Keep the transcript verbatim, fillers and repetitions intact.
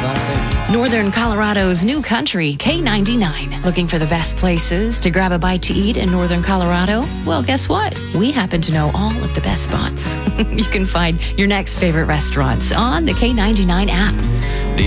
Northern Colorado's new country, K ninety-nine. Looking for the best places to grab a bite to eat in Northern Colorado? Well, guess what? We happen to know all of the best spots. You can find your next favorite restaurants on the K ninety-nine app